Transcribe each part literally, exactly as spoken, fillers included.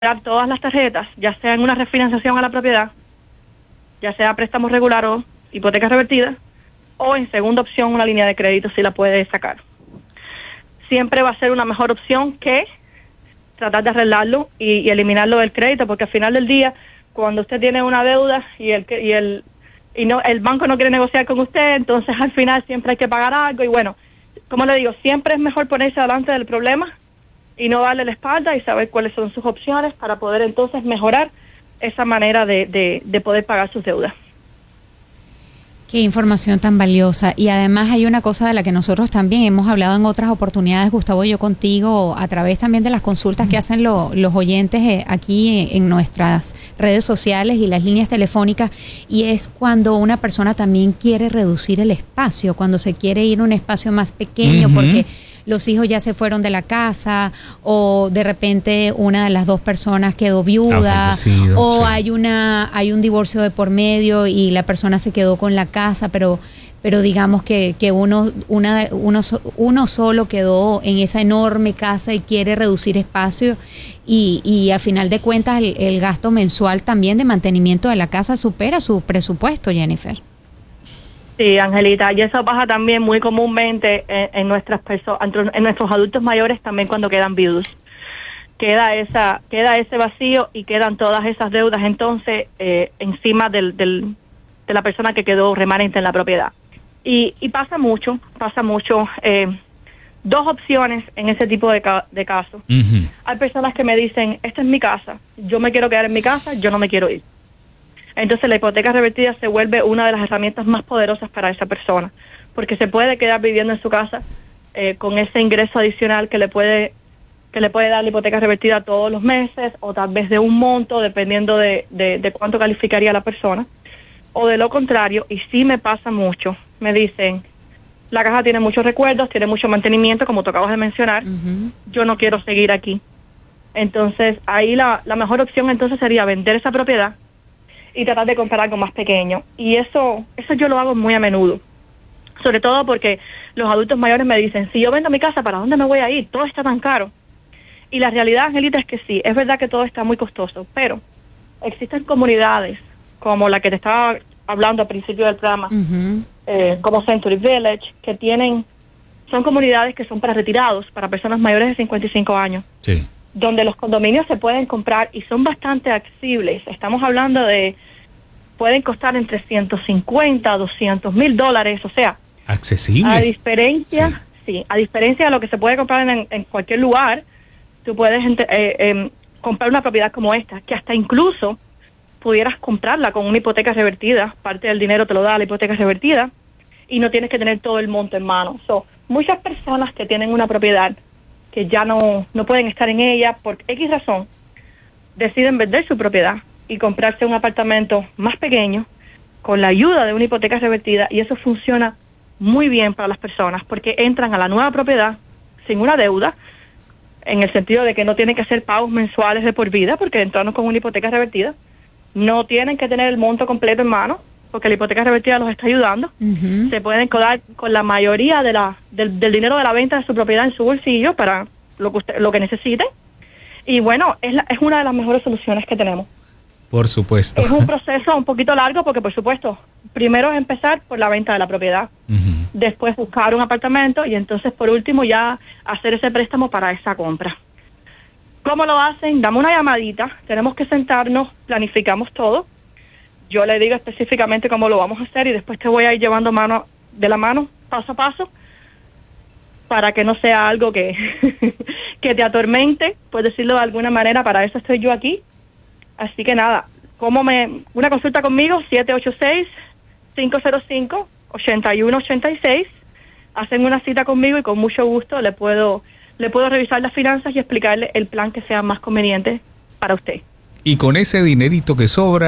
dar todas las tarjetas, ya sea en una refinanciación a la propiedad, ya sea préstamo regular o hipoteca revertida, o en segunda opción una línea de crédito si la puede sacar. Siempre va a ser una mejor opción que tratar de arreglarlo y, y eliminarlo del crédito, porque al final del día, cuando usted tiene una deuda y el y el y no el banco no quiere negociar con usted, entonces al final siempre hay que pagar algo. Y bueno, como le digo, siempre es mejor ponerse delante del problema y no darle la espalda y saber cuáles son sus opciones para poder entonces mejorar esa manera de, de, de poder pagar sus deudas. Qué información tan valiosa. Y además hay una cosa de la que nosotros también hemos hablado en otras oportunidades, Gustavo y yo contigo, a través también de las consultas que hacen lo, los oyentes eh, aquí en nuestras redes sociales y las líneas telefónicas, y es cuando una persona también quiere reducir el espacio, cuando se quiere ir a un espacio más pequeño, uh-huh. porque los hijos ya se fueron de la casa, o de repente una de las dos personas quedó viuda, o sí. hay una hay un divorcio de por medio y la persona se quedó con la casa, pero pero digamos que que uno una uno uno solo quedó en esa enorme casa y quiere reducir espacio, y y a final de cuentas el, el gasto mensual también de mantenimiento de la casa supera su presupuesto, Jennifer. Sí, Angelita, y eso pasa también muy comúnmente en, en nuestras personas, en nuestros adultos mayores también cuando quedan viudos. Queda esa, queda ese vacío y quedan todas esas deudas entonces eh, encima del, del, de la persona que quedó remanente en la propiedad. Y, y pasa mucho, pasa mucho. Eh, dos opciones en ese tipo de, ca de casos. Uh-huh. Hay personas que me dicen, esta es mi casa, yo me quiero quedar en mi casa, yo no me quiero ir. Entonces la hipoteca revertida se vuelve una de las herramientas más poderosas para esa persona, porque se puede quedar viviendo en su casa eh, con ese ingreso adicional que le puede que le puede dar la hipoteca revertida todos los meses, o tal vez de un monto, dependiendo de, de, de cuánto calificaría la persona, o de lo contrario, y sí me pasa mucho, me dicen, la casa tiene muchos recuerdos, tiene mucho mantenimiento, como tú acabas de mencionar, uh-huh. yo no quiero seguir aquí. Entonces ahí la, la mejor opción entonces sería vender esa propiedad y tratar de comprar algo más pequeño. Y eso eso yo lo hago muy a menudo. Sobre todo porque los adultos mayores me dicen, si yo vendo mi casa, ¿para dónde me voy a ir? Todo está tan caro. Y la realidad, Angelita, es que sí, es verdad que todo está muy costoso, pero existen comunidades como la que te estaba hablando al principio del programa, uh-huh. eh, como Century Village, que tienen, son comunidades que son para retirados, para personas mayores de cincuenta y cinco años. Sí. Donde los condominios se pueden comprar y son bastante accesibles. Estamos hablando de, pueden costar entre ciento cincuenta a doscientos mil dólares, o sea, accesible. A diferencia, sí. sí, a diferencia de lo que se puede comprar en, en cualquier lugar, tú puedes eh, eh, comprar una propiedad como esta, que hasta incluso pudieras comprarla con una hipoteca revertida, parte del dinero te lo da la hipoteca revertida, y no tienes que tener todo el monto en mano. So, muchas personas que tienen una propiedad que ya no, no pueden estar en ella por X razón, deciden vender su propiedad y comprarse un apartamento más pequeño con la ayuda de una hipoteca revertida, y eso funciona muy bien para las personas porque entran a la nueva propiedad sin una deuda, en el sentido de que no tienen que hacer pagos mensuales de por vida porque entraron con una hipoteca revertida, no tienen que tener el monto completo en mano porque la hipoteca revertida los está ayudando, uh-huh. se pueden quedar con la mayoría de la del, del dinero de la venta de su propiedad en su bolsillo para lo que usted, lo que necesite, y bueno, es, la, es una de las mejores soluciones que tenemos. Por supuesto. Es un proceso un poquito largo porque, por supuesto, primero es empezar por la venta de la propiedad, uh-huh. después buscar un apartamento y entonces, por último, ya hacer ese préstamo para esa compra. ¿Cómo lo hacen? Dame una llamadita, tenemos que sentarnos, planificamos todo. Yo le digo específicamente cómo lo vamos a hacer y después te voy a ir llevando mano de la mano, paso a paso, para que no sea algo que, que te atormente, por decirlo de alguna manera. Para eso estoy yo aquí. Así que nada, ¿cómo me, una consulta conmigo, siete ocho seis, cinco cero cinco, ocho uno ocho seis. Hacen una cita conmigo y con mucho gusto le puedo, le puedo revisar las finanzas y explicarle el plan que sea más conveniente para usted. Y con ese dinerito que sobra,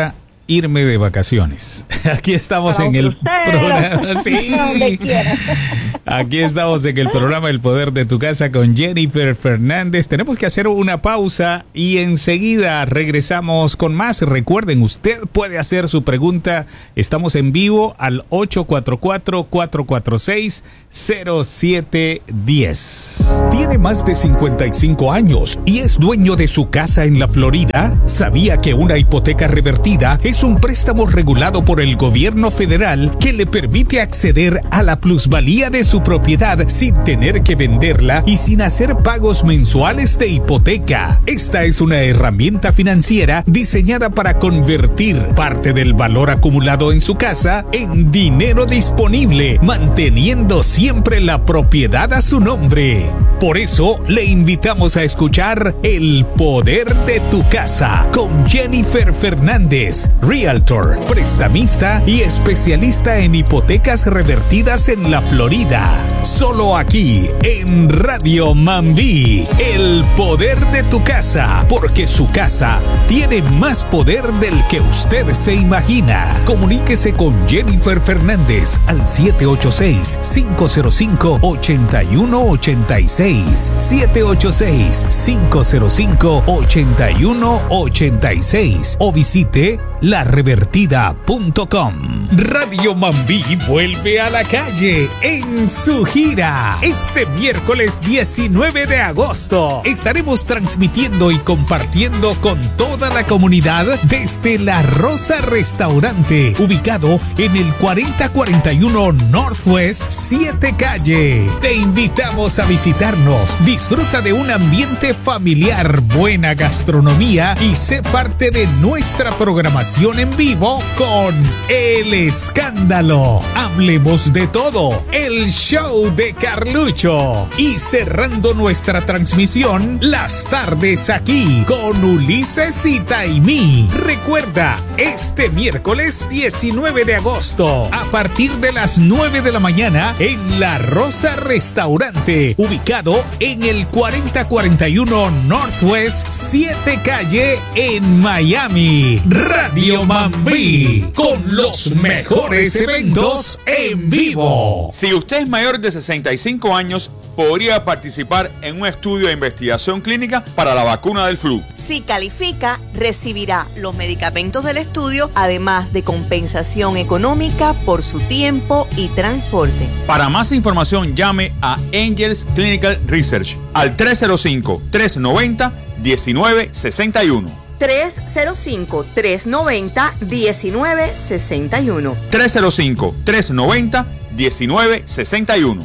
irme de vacaciones. Aquí estamos Para en un el crucero. programa. Sí. Donde quiera. Aquí estamos en el programa El Poder de tu Casa con Jennifer Fernández. Tenemos que hacer una pausa y enseguida regresamos con más. Recuerden, usted puede hacer su pregunta. Estamos en vivo al ocho cuatro cuatro, cuatro cuatro seis, cero siete uno cero. ¿Tiene más de cincuenta y cinco años y es dueño de su casa en la Florida? ¿Sabía que una hipoteca revertida es un préstamo regulado por el gobierno federal que le permite acceder a la plusvalía de su propiedad sin tener que venderla y sin hacer pagos mensuales de hipoteca? Esta es una herramienta financiera diseñada para convertir parte del valor acumulado en su casa en dinero disponible, manteniendo siempre la propiedad a su nombre. Por eso le invitamos a escuchar El Poder de tu Casa con Jennifer Fernández, Realtor, prestamista y especialista en hipotecas revertidas en la Florida. Solo aquí en Radio Mambí, El Poder de tu Casa, porque su casa tiene más poder del que usted se imagina. Comuníquese con Jennifer Fernández al siete ocho seis, cinco cero cinco, ocho uno ocho seis, siete ocho seis, cinco cero cinco, ocho uno ocho seis o visite la revertida punto com. Radio Mambí vuelve a la calle en su gira. Este miércoles diecinueve de agosto estaremos transmitiendo y compartiendo con toda la comunidad desde La Rosa Restaurante, ubicado en el cuarenta cuarenta y uno Northwest siete Calle. Te invitamos a visitarnos. Disfruta de un ambiente familiar, buena gastronomía y sé parte de nuestra programación en vivo con El Escándalo. Hablemos de todo, el show de Carlucho. Y cerrando nuestra transmisión, las tardes aquí con Ulises y Taimí. Recuerda, este miércoles diecinueve de agosto, a partir de las nueve de la mañana, en La Rosa Restaurante, ubicado en el cuarenta cuarenta y uno Northwest siete Calle en Miami. Radio Mambí, con los mejores eventos en vivo. Si usted es mayor de sesenta y cinco años, podría participar en un estudio de investigación clínica para la vacuna del flu. Si califica, recibirá los medicamentos del estudio, además de compensación económica por su tiempo y transporte. Para más información, llame a Angels Clinical Research al tres cero cinco, tres nueve cero, uno nueve seis uno. tres cero cinco, tres nueve cero, uno nueve seis uno. tres cero cinco, tres nueve cero, uno nueve seis uno.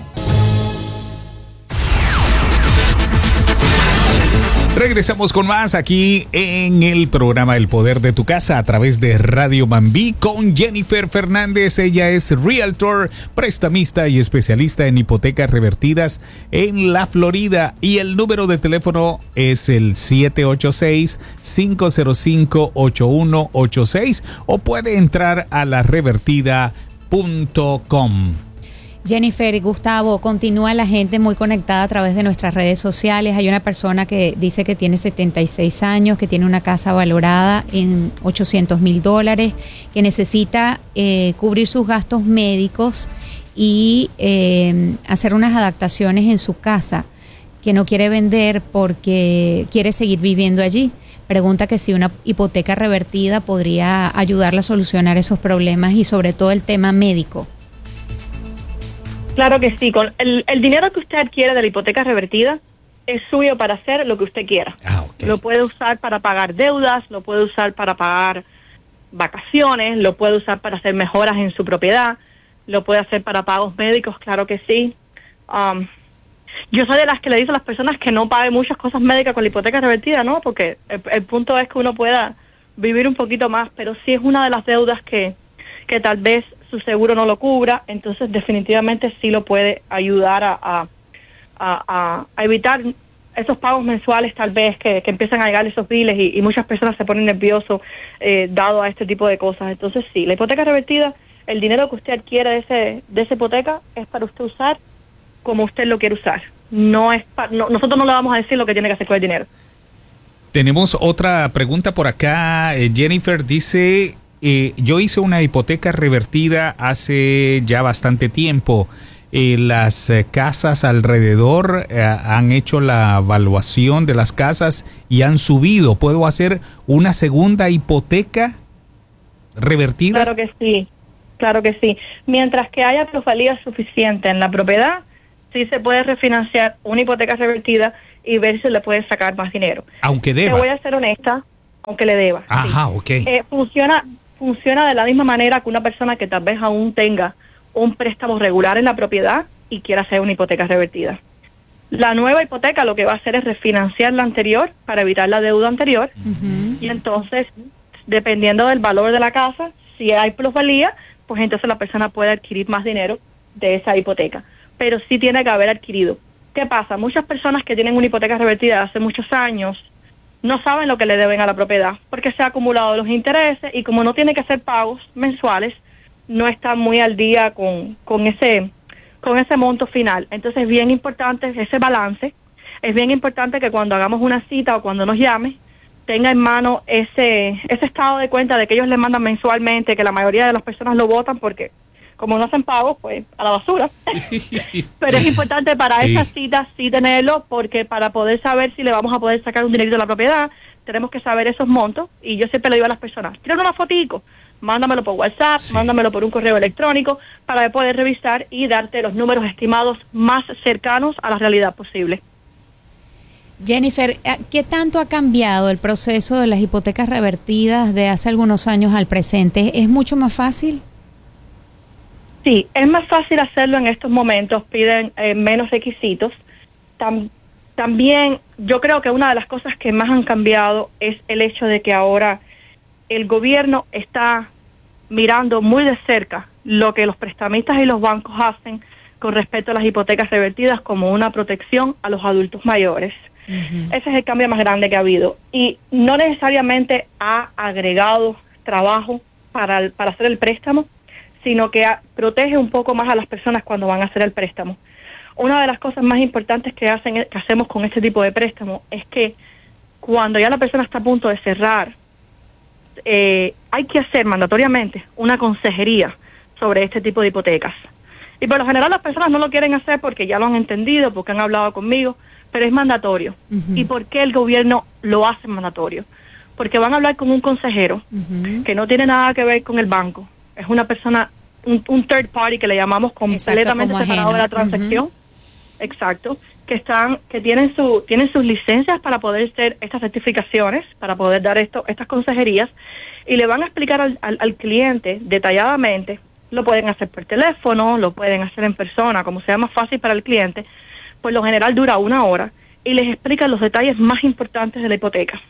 Regresamos con más aquí en el programa El Poder de tu Casa a través de Radio Mambí con Jennifer Fernández. Ella es Realtor, prestamista y especialista en hipotecas revertidas en la Florida. Y el número de teléfono es el siete ocho seis, cinco cero cinco, ocho uno ocho seis o puede entrar a la revertida punto com. Jennifer y Gustavo, continúa la gente muy conectada a través de nuestras redes sociales. Hay una persona que dice que tiene setenta y seis años, que tiene una casa valorada en ochocientos mil dólares, que necesita eh, cubrir sus gastos médicos y eh, hacer unas adaptaciones en su casa, que no quiere vender porque quiere seguir viviendo allí. Pregunta que si una hipoteca revertida podría ayudarla a solucionar esos problemas y sobre todo el tema médico. Claro que sí. Con el, el dinero que usted adquiere de la hipoteca revertida es suyo para hacer lo que usted quiera. Ah, okay. Lo puede usar para pagar deudas, lo puede usar para pagar vacaciones, lo puede usar para hacer mejoras en su propiedad, lo puede hacer para pagos médicos, claro que sí. Um, yo soy de las que le dice a las personas que no paguen muchas cosas médicas con la hipoteca revertida, ¿no? Porque el, el punto es que uno pueda vivir un poquito más, pero sí es una de las deudas que, que tal vez su seguro no lo cubra, entonces definitivamente sí lo puede ayudar a, a, a, a evitar esos pagos mensuales tal vez que, que empiezan a llegar esos biles y, y muchas personas se ponen nerviosos eh, dado a este tipo de cosas. Entonces sí, la hipoteca revertida, el dinero que usted adquiere de ese de esa hipoteca es para usted usar como usted lo quiere usar. No es pa, no, nosotros no le vamos a decir lo que tiene que hacer con el dinero. Tenemos otra pregunta por acá. Eh, Jennifer dice eh, yo hice una hipoteca revertida hace ya bastante tiempo. Eh, las eh, casas alrededor eh, han hecho la evaluación de las casas y han subido. ¿Puedo hacer una segunda hipoteca revertida? Claro que sí, claro que sí. Mientras que haya plusvalía suficiente en la propiedad, sí se puede refinanciar una hipoteca revertida y ver si le puedes sacar más dinero. Aunque deba. Te voy a ser honesta, aunque le deba. Ajá, sí. ok. Eh, funciona, funciona de la misma manera que una persona que tal vez aún tenga un préstamo regular en la propiedad y quiera hacer una hipoteca revertida. La nueva hipoteca lo que va a hacer es refinanciar la anterior para evitar la deuda anterior. Uh-huh. Y entonces, dependiendo del valor de la casa, si hay plusvalía, pues entonces la persona puede adquirir más dinero de esa hipoteca. Pero sí tiene que haber adquirido. ¿Qué pasa? Muchas personas que tienen una hipoteca revertida hace muchos años no saben lo que le deben a la propiedad porque se han acumulado los intereses y como no tiene que hacer pagos mensuales, no está muy al día con, con ese con ese monto final. Entonces es bien importante ese balance, es bien importante que cuando hagamos una cita o cuando nos llame, tenga en mano ese ese estado de cuenta de que ellos le mandan mensualmente, que la mayoría de las personas lo votan porque como no hacen pagos, pues a la basura. Pero es importante para sí. esas citas sí tenerlo, porque para poder saber si le vamos a poder sacar un dinerito de la propiedad, tenemos que saber esos montos, y yo siempre le digo a las personas, tírame una fotico, mándamelo por WhatsApp, sí. mándamelo por un correo electrónico, para poder revisar y darte los números estimados más cercanos a la realidad posible. Jennifer, ¿qué tanto ha cambiado el proceso de las hipotecas revertidas de hace algunos años al presente? ¿Es mucho más fácil? Sí, es más fácil hacerlo en estos momentos, piden eh, menos requisitos. Tam, también yo creo que una de las cosas que más han cambiado es el hecho de que ahora el gobierno está mirando muy de cerca lo que los prestamistas y los bancos hacen con respecto a las hipotecas revertidas como una protección a los adultos mayores. Uh-huh. Ese es el cambio más grande que ha habido. Y no necesariamente ha agregado trabajo para, el, para hacer el préstamo, sino que a, protege un poco más a las personas cuando van a hacer el préstamo. Una de las cosas más importantes que hacen que hacemos con este tipo de préstamo es que cuando ya la persona está a punto de cerrar, eh, hay que hacer mandatoriamente una consejería sobre este tipo de hipotecas. Y por lo general las personas no lo quieren hacer porque ya lo han entendido, porque han hablado conmigo, pero es mandatorio. Uh-huh. ¿Y por qué el gobierno lo hace mandatorio? Porque van a hablar con un consejero uh-huh. que no tiene nada que ver con el banco. Es una persona, un, un third party que le llamamos completamente Exacto, separado de la transacción. Uh-huh. Exacto. Que están, que tienen su, tienen sus licencias para poder hacer estas certificaciones, para poder dar esto, estas consejerías, y le van a explicar al, al, al cliente detalladamente. Lo pueden hacer por teléfono, lo pueden hacer en persona, como sea más fácil para el cliente. Por lo general dura una hora y les explican los detalles más importantes de la hipoteca.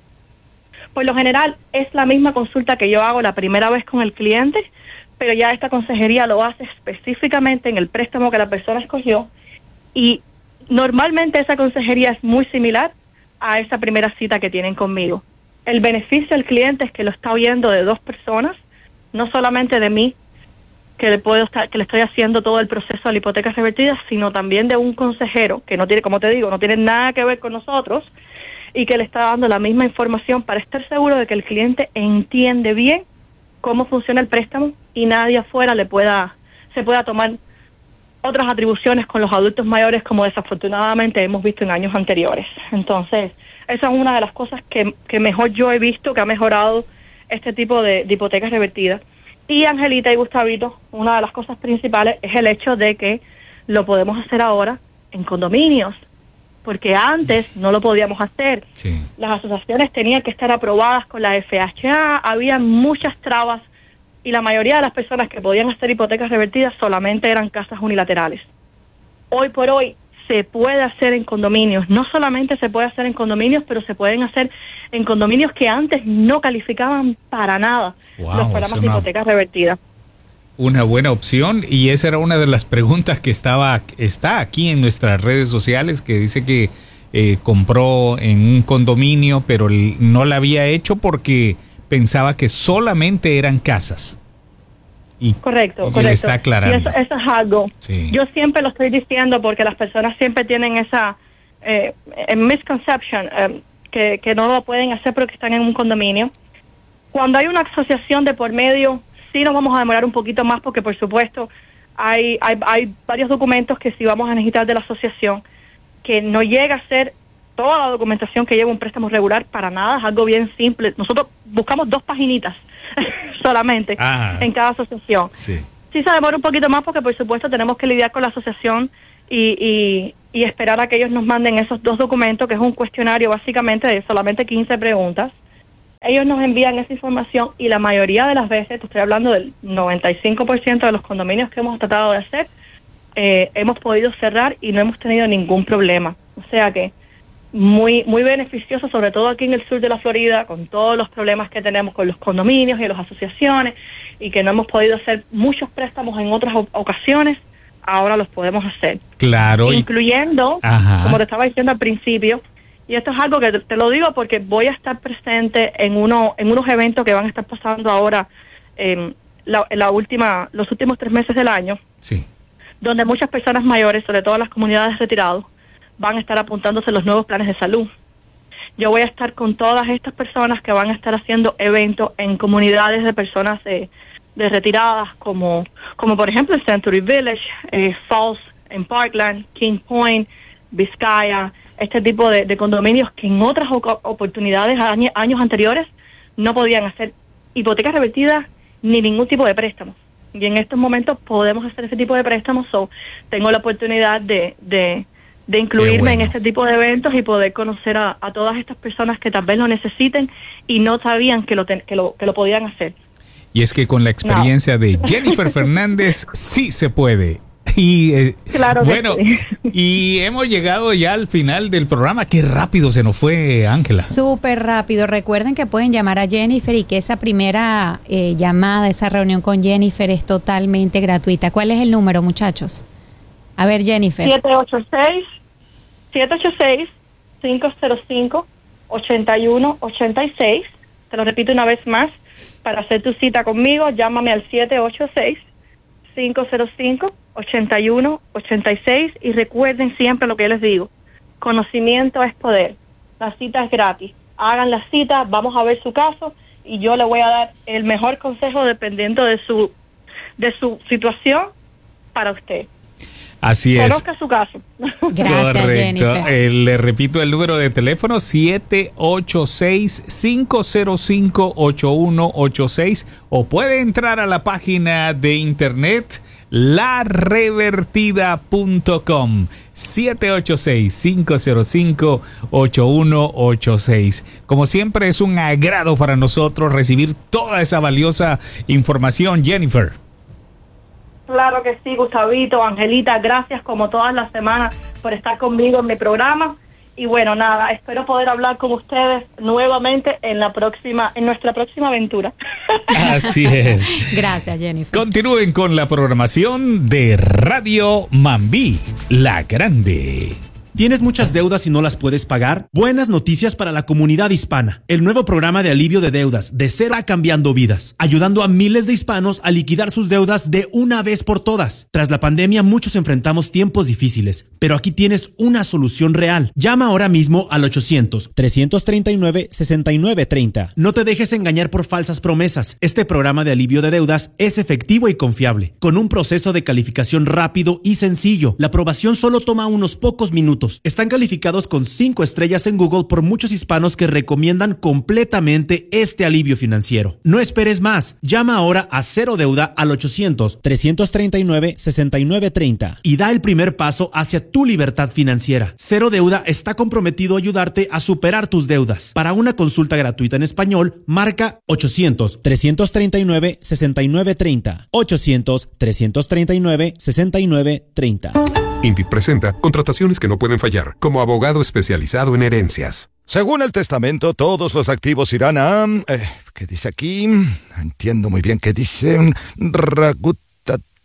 Por lo general es la misma consulta que yo hago la primera vez con el cliente, pero ya esta consejería lo hace específicamente en el préstamo que la persona escogió, y normalmente esa consejería es muy similar a esa primera cita que tienen conmigo. El beneficio al cliente es que lo está oyendo de dos personas, no solamente de mí, que le puedo estar, que le estoy haciendo todo el proceso de la hipoteca revertida, sino también de un consejero que no tiene, como te digo, no tiene nada que ver con nosotros, y que le está dando la misma información para estar seguro de que el cliente entiende bien cómo funciona el préstamo y nadie afuera le pueda se pueda tomar otras atribuciones con los adultos mayores como desafortunadamente hemos visto en años anteriores. Entonces, esa es una de las cosas que, que mejor yo he visto que ha mejorado este tipo de, de hipotecas revertidas. Y Angelita y Gustavito, una de las cosas principales es el hecho de que lo podemos hacer ahora en condominios, porque antes no lo podíamos hacer. Sí. Las asociaciones tenían que estar aprobadas con la F H A, había muchas trabas y la mayoría de las personas que podían hacer hipotecas revertidas solamente eran casas unilaterales. Hoy por hoy se puede hacer en condominios, no solamente se puede hacer en condominios, pero se pueden hacer en condominios que antes no calificaban para nada wow, los programas de hipotecas revertidas. Una buena opción, y esa era una de las preguntas que estaba está aquí en nuestras redes sociales, que dice que eh, compró en un condominio, pero no la había hecho porque pensaba que solamente eran casas. Y, correcto, y correcto. Le está aclarando. Y eso, eso es algo. Sí. Yo siempre lo estoy diciendo porque las personas siempre tienen esa eh, misconception, eh, que, que no lo pueden hacer porque están en un condominio. Cuando hay una asociación de por medio, sí nos vamos a demorar un poquito más porque, por supuesto, hay, hay, hay varios documentos que sí vamos a necesitar de la asociación, que no llega a ser toda la documentación que lleva un préstamo regular, para nada, es algo bien simple. Nosotros buscamos dos paginitas solamente Ajá. en cada asociación. Sí. Sí se demora un poquito más porque, por supuesto, tenemos que lidiar con la asociación y, y, y esperar a que ellos nos manden esos dos documentos, que es un cuestionario básicamente de solamente quince preguntas. Ellos nos envían esa información y la mayoría de las veces, te estoy hablando del noventa y cinco por ciento de los condominios que hemos tratado de hacer, eh, hemos podido cerrar y no hemos tenido ningún problema. O sea que muy muy beneficioso, sobre todo aquí en el sur de la Florida, con todos los problemas que tenemos con los condominios y las asociaciones, y que no hemos podido hacer muchos préstamos en otras o- ocasiones, ahora los podemos hacer. Claro. y- Incluyendo, Ajá. como te estaba diciendo al principio, y esto es algo que te, te lo digo porque voy a estar presente en uno en unos eventos que van a estar pasando ahora en la, en la última los últimos tres meses del año, Sí. donde muchas personas mayores, sobre todo las comunidades retirados, van a estar apuntándose a los nuevos planes de salud. Yo voy a estar con todas estas personas que van a estar haciendo eventos en comunidades de personas de, de retiradas, como como por ejemplo en Century Village, eh, Falls en Parkland, King Point, Vizcaya, este tipo de, de condominios que en otras o- oportunidades, año, años anteriores, no podían hacer hipotecas revertidas ni ningún tipo de préstamo. Y en estos momentos podemos hacer ese tipo de préstamos, so tengo la oportunidad de, de, de incluirme Qué bueno. en este tipo de eventos y poder conocer a, a todas estas personas que tal vez lo necesiten y no sabían que lo, ten- que lo, que lo podían hacer. Y es que con la experiencia de Jennifer Fernández sí se puede. Y eh, Claro que bueno, sí. y hemos llegado ya al final del programa. Qué rápido se nos fue, Ángela. Súper rápido. Recuerden que pueden llamar a Jennifer y que esa primera eh, llamada, esa reunión con Jennifer es totalmente gratuita. ¿Cuál es el número, muchachos? A ver, Jennifer. siete ocho seis, siete ocho seis, cinco cero cinco, ocho uno ocho seis. Te lo repito una vez más. Para hacer tu cita conmigo, llámame al siete ocho seis, cinco cero cinco, ocho uno ocho seis y recuerden siempre lo que yo les digo. Conocimiento es poder. La cita es gratis. Hagan la cita, vamos a ver su caso y yo le voy a dar el mejor consejo dependiendo de su de su situación para usted. Así es. Conozca su caso. Gracias, Correcto. Jennifer. Eh, le repito el número de teléfono siete ocho seis, cinco cero cinco, ocho uno ocho seis o puede entrar a la página de internet la revertida punto com siete ocho seis, cinco cero cinco, ocho uno ocho seis. Como siempre es un agrado para nosotros recibir toda esa valiosa información, Jennifer. Claro que sí, Gustavito, Angelita, gracias como todas las semanas por estar conmigo en mi programa. Y bueno, nada, espero poder hablar con ustedes nuevamente en la próxima, en nuestra próxima aventura. Así es. Gracias, Jennifer. Continúen con la programación de Radio Mambí, la grande. ¿Tienes muchas deudas y no las puedes pagar? Buenas noticias para la comunidad hispana. El nuevo programa de alivio de deudas de Cero a Cambiando Vidas, ayudando a miles de hispanos a liquidar sus deudas de una vez por todas. Tras la pandemia, muchos enfrentamos tiempos difíciles, pero aquí tienes una solución real. Llama ahora mismo al ochocientos, trescientos treinta y nueve, sesenta y nueve treinta. No te dejes engañar por falsas promesas. Este programa de alivio de deudas es efectivo y confiable, con un proceso de calificación rápido y sencillo. La aprobación solo toma unos pocos minutos. Están calificados con cinco estrellas en Google por muchos hispanos que recomiendan completamente este alivio financiero. No esperes más. Llama ahora a Cero Deuda al ochocientos, trescientos treinta y nueve, sesenta y nueve treinta y da el primer paso hacia tu libertad financiera. Cero Deuda está comprometido a ayudarte a superar tus deudas. Para una consulta gratuita en español, marca ochocientos, trescientos treinta y nueve, sesenta y nueve treinta. ochocientos, trescientos treinta y nueve, sesenta y nueve treinta. Indeed presenta contrataciones que no pueden fallar, como abogado especializado en herencias. Según el testamento, todos los activos irán a... Eh, ¿Qué dice aquí? Entiendo muy bien qué dice. Raguta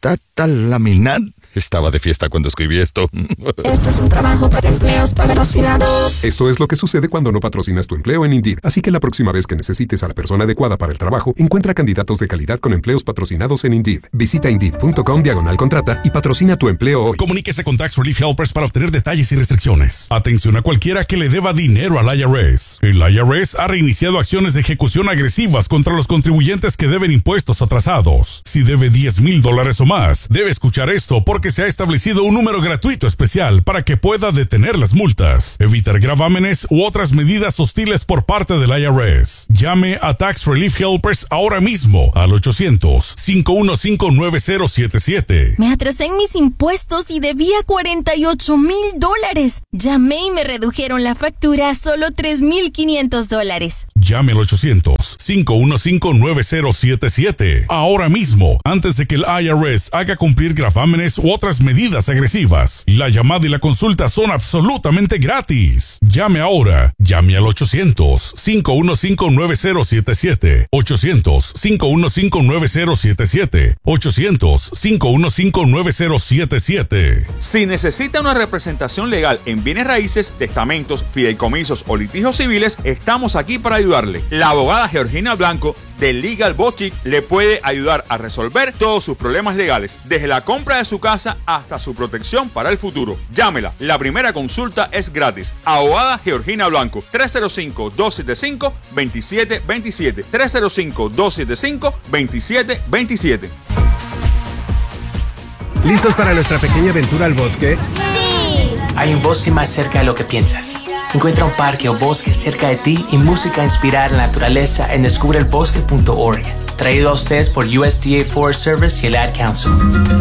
Tata Laminat. Estaba de fiesta cuando escribí esto. Esto es un trabajo para empleos patrocinados. Esto es lo que sucede cuando no patrocinas tu empleo en Indeed. Así que la próxima vez que necesites a la persona adecuada para el trabajo, encuentra candidatos de calidad con empleos patrocinados en Indeed. Visita Indeed.com diagonal contrata y patrocina tu empleo hoy. Comuníquese con Tax Relief Helpers para obtener detalles y restricciones. Atención a cualquiera que le deba dinero al I R S. El I R S ha reiniciado acciones de ejecución agresivas contra los contribuyentes que deben impuestos atrasados. Si debe diez mil dólares o más, debe escuchar esto porque se ha establecido un número gratuito especial para que pueda detener las multas, evitar gravámenes u otras medidas hostiles por parte del I R S. Llame a Tax Relief Helpers ahora mismo al ochocientos, cinco uno cinco, nueve cero siete siete. Me atrasé en mis impuestos y debía cuarenta y ocho mil dólares. Llamé y me redujeron la factura a solo tres mil quinientos dólares. Llame al ochocientos, cinco uno cinco, nueve cero siete siete ahora mismo, antes de que el I R S haga cumplir gravámenes u otras medidas agresivas. La llamada y la consulta son absolutamente gratis. Llame ahora. Llame al ochocientos, cinco uno cinco, nueve cero siete siete. ochocientos, cinco uno cinco, nueve cero siete siete. ochocientos, cinco uno cinco, nueve cero siete siete. Si necesita una representación legal en bienes raíces, testamentos, fideicomisos o litigios civiles, estamos aquí para ayudarle. La abogada Georgina Blanco de Legal Boutique le puede ayudar a resolver todos sus problemas legales, desde la compra de su casa hasta su protección para el futuro. Llámela, la primera consulta es gratis. Abogada Georgina Blanco, tres cero cinco, dos siete cinco, dos siete dos siete, tres cero cinco, dos siete cinco, dos siete dos siete. ¿Listos para nuestra pequeña aventura al bosque? ¡Sí! Hay un bosque más cerca de lo que piensas. Encuentra un parque o bosque cerca de ti y música inspirada en la naturaleza en descubre el bosque punto org. Traído a ustedes por U S D A Forest Service y el Ad Council.